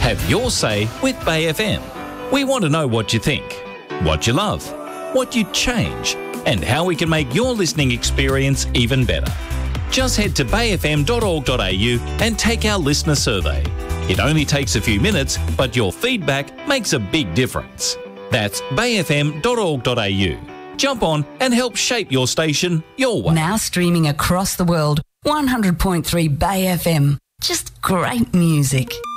Have your say with Bay FM. We want to know what you think, what you love, what you'd change, and how we can make your listening experience even better. Just head to bayfm.org.au and take our listener survey. It only takes a few minutes, but your feedback makes a big difference. That's bayfm.org.au. Jump on and help shape your station your way. Now streaming across the world, 100.3 Bay FM. Just great music.